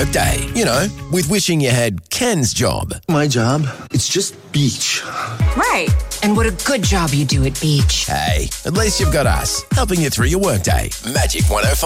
workday. You know, with wishing you had Ken's job. My job? It's just beach. Right. And what a good job you do at Beach. Hey, at least you've got us, helping you through your workday. Magic 105.